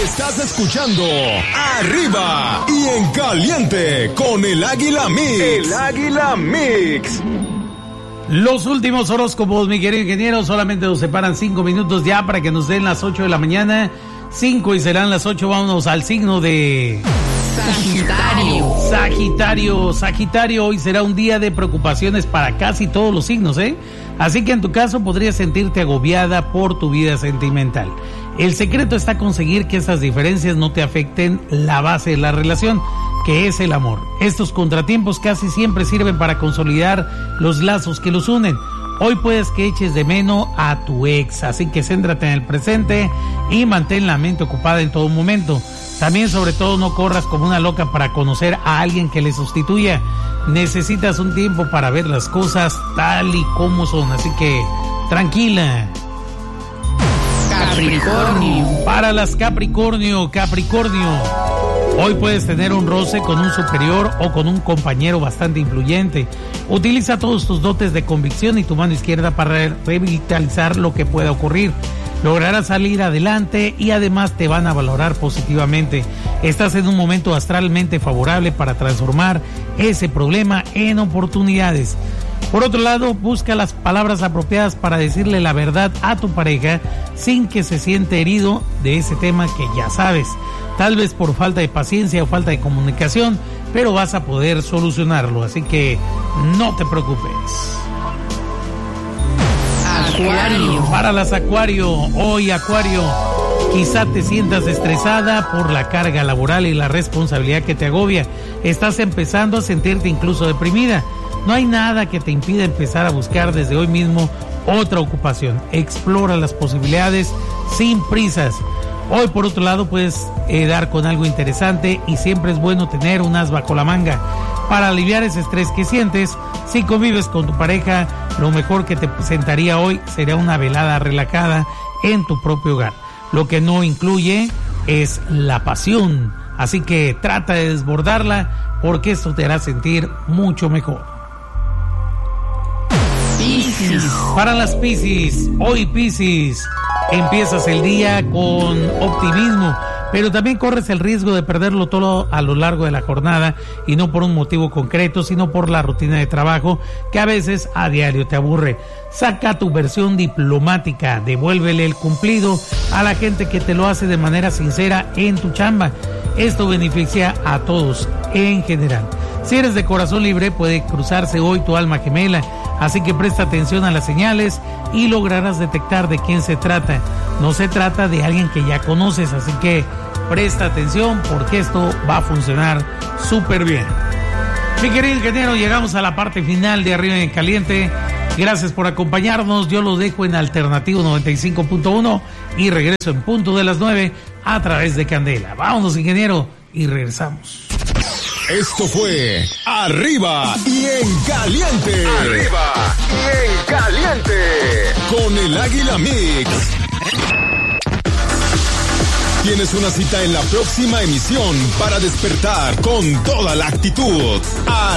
Estás escuchando Arriba y en Caliente con el Águila Mix. El Águila Mix. Los últimos horóscopos, mi querido ingeniero, solamente nos separan 5 minutos ya para que nos den las 8 de la mañana. 5 y serán las 8. Vámonos al signo de Sagitario, hoy será un día de preocupaciones para casi todos los signos, Así que en tu caso podrías sentirte agobiada por tu vida sentimental. El secreto está conseguir que esas diferencias no te afecten la base de la relación, que es el amor. Estos contratiempos casi siempre sirven para consolidar los lazos que los unen. Hoy puedes que eches de menos a tu ex, así que céntrate en el presente y mantén la mente ocupada en todo momento. También, sobre todo, no corras como una loca para conocer a alguien que le sustituya. Necesitas un tiempo para ver las cosas tal y como son, así que tranquila. Capricornio. Para las Capricornio. Hoy puedes tener un roce con un superior o con un compañero bastante influyente. Utiliza todos tus dotes de convicción y tu mano izquierda para revitalizar lo que pueda ocurrir. Lograrás salir adelante y además te van a valorar positivamente. Estás en un momento astralmente favorable para transformar ese problema en oportunidades. Por otro lado, busca las palabras apropiadas para decirle la verdad a tu pareja sin que se sienta herido de ese tema que ya sabes. Tal vez por falta de paciencia o falta de comunicación, pero vas a poder solucionarlo, así que no te preocupes. Acuario. Para las Acuario, hoy Acuario, quizá te sientas estresada por la carga laboral y la responsabilidad que te agobia. Estás empezando a sentirte incluso deprimida. No hay nada que te impida empezar a buscar desde hoy mismo otra ocupación. Explora las posibilidades sin prisas. Hoy, por otro lado, puedes dar con algo interesante y siempre es bueno tener un as bajo la manga. Para aliviar ese estrés que sientes, si convives con tu pareja, lo mejor que te presentaría hoy sería una velada relajada en tu propio hogar. Lo que no incluye es la pasión, así que trata de desbordarla porque esto te hará sentir mucho mejor. Piscis. Para las Piscis, hoy Piscis, empiezas el día con optimismo, pero también corres el riesgo de perderlo todo a lo largo de la jornada y no por un motivo concreto, sino por la rutina de trabajo que a veces a diario te aburre. Saca tu versión diplomática, devuélvele el cumplido a la gente que te lo hace de manera sincera en tu chamba. Esto beneficia a todos en general. Si eres de corazón libre, puede cruzarse hoy tu alma gemela, así que presta atención a las señales y lograrás detectar de quién se trata. No se trata de alguien que ya conoces, así que presta atención porque esto va a funcionar súper bien. Mi querido ingeniero, llegamos a la parte final de Arriba en Caliente. Gracias por acompañarnos. Yo los dejo en Alternativo 95.1 y regreso en punto de las 9 a través de Candela. Vámonos, ingeniero, y regresamos. Esto fue Arriba y en Caliente. Arriba y en Caliente. Con el Águila Mix. Tienes una cita en la próxima emisión para despertar con toda la actitud.